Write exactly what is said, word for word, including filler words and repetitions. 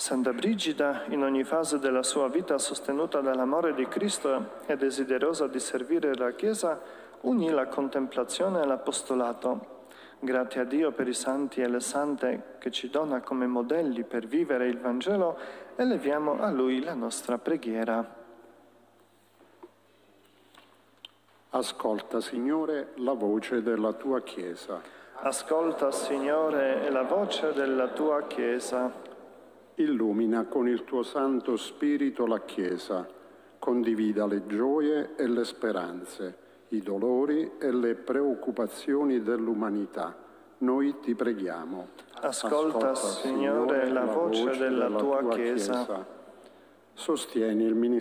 Santa Brigida, in ogni fase della sua vita sostenuta dall'amore di Cristo e desiderosa di servire la Chiesa, unì la contemplazione all'apostolato. Grazie a Dio per i santi e le sante che ci dona come modelli per vivere il Vangelo, eleviamo a Lui la nostra preghiera. Ascolta, Signore, la voce della tua Chiesa. Ascolta, Signore, la voce della tua Chiesa. Illumina con il tuo Santo Spirito la Chiesa, condivida le gioie e le speranze, i dolori e le preoccupazioni dell'umanità. Noi ti preghiamo. Ascolta, Ascolta Signore, la voce della, della tua, tua Chiesa. Chiesa. Sostieni il ministero